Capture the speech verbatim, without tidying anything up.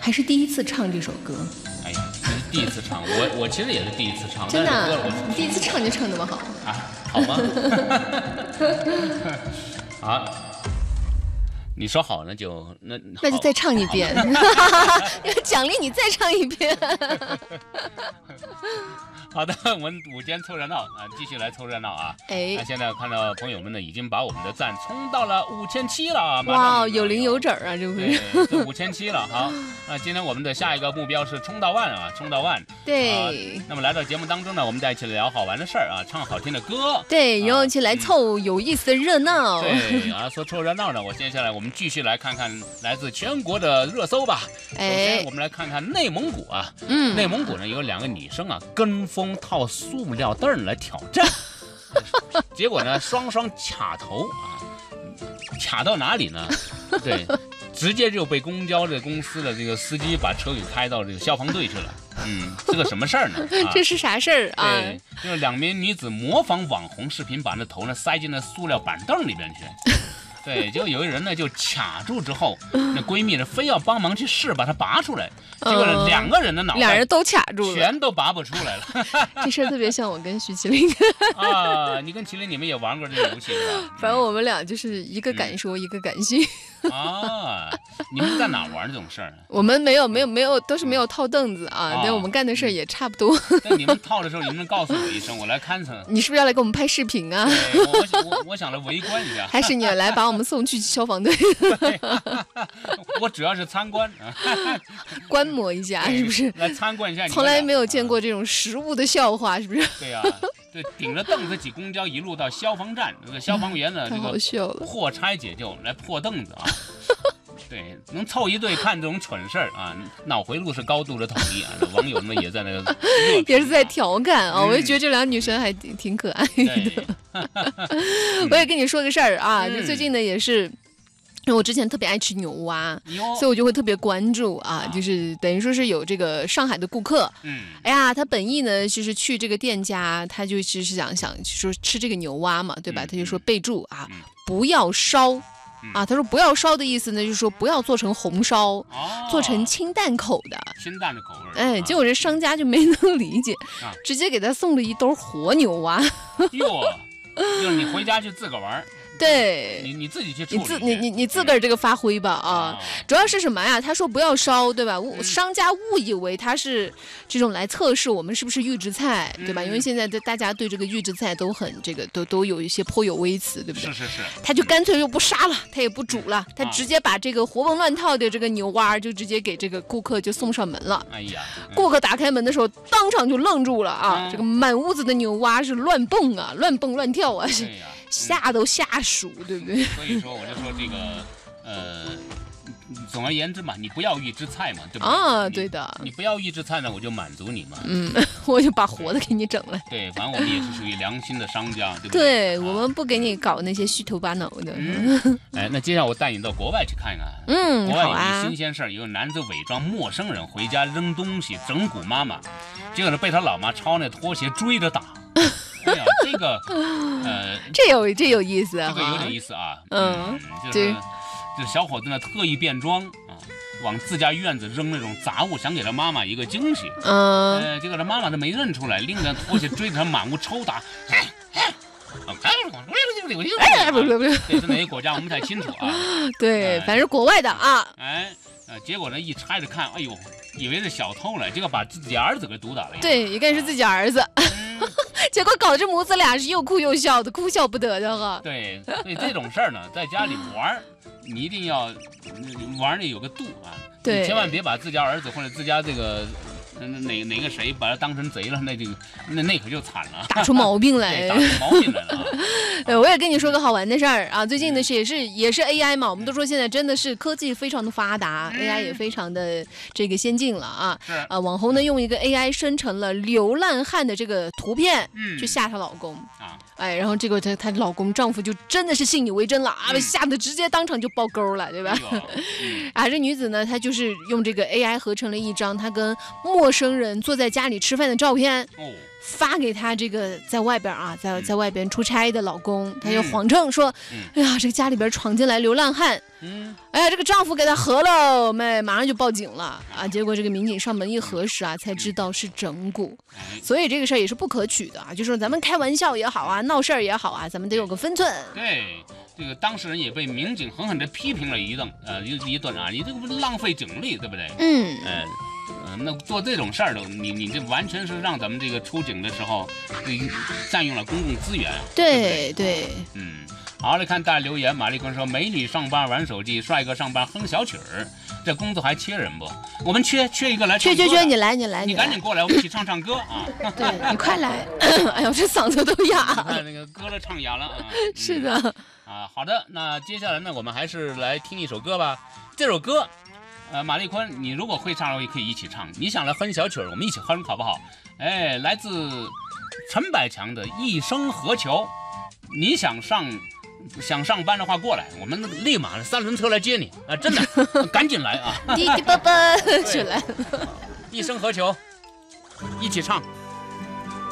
还是第一次唱这首歌？ 哎呀，第一次唱，我我其实也是第一次唱， 真的、啊， 但是歌你第一次唱就唱那么好啊？好吗？啊，你说好那就那那就再唱一遍，奖励你再唱一遍。 好的，我们午间凑热闹啊，继续来凑热闹啊！哎，那现在看到朋友们呢，已经把我们的赞冲到了五千七了啊！ 哇，有零有整啊，这不是？ 对，这五千七了。好，那今天我们的下一个目标是冲到万啊，冲到万。 对、 啊。那么来到节目当中呢，我们再一起聊好玩的事儿啊，唱好听的歌。 对，然后一起来凑有意思的热闹。 对啊，说凑热闹呢，我接下来我们继续来看看来自全国的热搜吧。哎，首先我们来看看内蒙古啊，嗯，内蒙古呢有两个女生啊跟风套塑料凳来挑战，结果呢双双卡头啊，卡到哪里呢？对，直接就被公交的公司的这个司机把车给开到这个消防队去了。嗯，这个什么事儿呢、 啊？这是啥事儿啊？ 对，就是两名女子模仿网红视频，把那头呢塞进了塑料板凳里边去。对，就有一人呢就卡住之后，那闺蜜呢非要帮忙去试把它拔出来，结果呢两个人的脑袋两人都卡住了， 全都拔不出来了。 这事儿特别像我跟徐麒麟啊，你跟麒麟你们也玩过这个游戏是吧？ 反正我们俩就是一个敢说、嗯、一个敢信。 啊，你们在哪玩这种事儿呢？ 我们没有没有没有都是没有套凳子啊，但、啊、我们干的事儿也差不多。 那你们套的时候，你们告诉我一声，我来看看。 你是不是要来给我们拍视频啊？ 对，我我我想来围观一下。 还是你来把我们送去消防队？ 我主要是参观， 观摩一下，是不是？ 来参观一下。 从来没有见过这种实物的笑话，是不是？ 对呀、啊，对，顶着凳子挤公交一路到消防站，这个消防员呢，这个破拆解救来破凳子啊。对，能凑一队看这种蠢事儿啊，脑回路是高度的统一啊！网友们也在那个、啊， 也是在调侃啊、嗯，我也觉得这俩女生还挺挺可爱的。我也跟你说个事儿啊，嗯、就最近呢也是。因为我之前特别爱吃牛蛙，所以我就会特别关注啊，就是等于说是有这个上海的顾客，嗯，哎呀，他本意呢就是去这个店家，他就是想想说吃这个牛蛙嘛，对吧？他就说备注啊，不要烧。啊，他说不要烧的意思呢，就是说不要做成红烧，哦、做成清淡口的， 清淡的口味。 哎，结果这商家就没能理解，啊、直接给他送了一兜活牛蛙。 哟，就是你回家就自个玩。 对， 你你自己去处理， 你自你你你自个儿这个发挥吧啊！主要是什么呀？他说不要烧，对吧？误商家误以为他是这种来测试我们是不是预制菜，对吧？因为现在的大家对这个预制菜都很这个都都有一些颇有微词，对不对？ 是是是。 他就干脆又不杀了，他也不煮了，他直接把这个活蹦乱跳的这个牛蛙就直接给这个顾客就送上门了。 哎呀， 顾客打开门的时候当场就愣住了啊！这个满屋子的牛蛙是乱蹦啊，乱蹦乱跳啊，是。吓都吓熟，对不对？ 所以说，我就说这个，呃，总而言之嘛，你不要预制菜嘛，对吧？ 啊，对的。 你不要预制菜呢，我就满足你嘛。 嗯，我就把活的给你整了。 对，反正我们也是属于良心的商家，对不对？对，我们不给你搞那些虚头巴脑的。 嗯、哎，那接下来我带你到国外去看看。 嗯， 国外有一新鲜事儿，有个男子伪装陌生人回家扔东西整蛊妈妈，结果呢被他老妈抄那拖鞋追着打。哎呀，这个，呃， 这有这有意思啊， 这个有点意思啊， 嗯， 嗯就是这小伙子呢特意变装啊，往自家院子扔那种杂物，想给他妈妈一个惊喜， 嗯， 呃，结果他妈妈都没认出来，拎着拖鞋追着他满屋抽打。哎，不不不，这是哪个国家我们不太清楚啊？ 对，反正国外的啊。 哎，呃，结果呢一拆着看，哎呦，以为是小偷了，结果把自己儿子给毒打了。 对，一看是自己儿子。结果搞这母子俩是又哭又笑的，哭笑不得的哈。 对，所以这种事儿呢，在家里玩，你一定要玩的有个度啊， 对， 千万别把自家儿子或者自家这个哪哪个谁把他当成贼了，那就那那可就惨了， 打出毛病来， 打出毛病来了。 对，我也跟你说个好玩的事儿啊，最近呢是也是也是 A I 嘛，我们都说现在真的是科技非常的发达、嗯、，A I 也非常的这个先进了啊。 是啊，网红呢用一个 A I 生成了流浪汉的这个图片， 嗯， 去吓她老公啊。 哎，然后这个她她老公丈夫就真的是信以为真了啊，嗯、吓得直接当场就爆沟了，对吧？ 嗯、 啊，这女子呢，她就是用这个 A I 合成了一张她跟陌陌生人坐在家里吃饭的照片。 哦。 发给她这个在外边啊，在在外边出差的老公，她就谎称说：“嗯、哎呀，这个家里边闯进来流浪汉，嗯，哎呀，这个丈夫给她合了，妹马上就报警了啊。结果这个民警上门一核实啊，才知道是整蛊，所以这个事儿也是不可取的啊。就是咱们开玩笑也好啊，闹事儿也好啊，咱们得有个分寸。 对，这个当事人也被民警狠狠地批评了一顿，呃，一一顿啊，你这个不浪费警力，对不对？ 嗯， 呃。呃，那做这种事儿的，你你这完全是让咱们这个出警的时候，占用了公共资源。 对对, 对, 对， 嗯，好，来看大家留言，马丽坤说：美女上班玩手机，帅哥上班哼小曲儿，这工作还缺人不？我们缺缺一个来唱歌的。 缺缺缺，你来你来你赶紧过来，我们一起唱唱歌啊！ 对你快来，哎呦，这嗓子都哑了， 那个歌都唱哑了啊！ 是的、 嗯、啊，好的，那接下来呢，我们还是来听一首歌吧。这首歌。呃，马丽坤，你如果会唱的话，也可以一起唱。你想来哼小曲儿，我们一起哼，好不好？哎，来自陈百强的《一生何求》。你想上想上班的话，过来，我们立马三轮车来接你啊！真的，赶紧来啊！ 滴滴啵啵就来了， 一生何求，一起唱。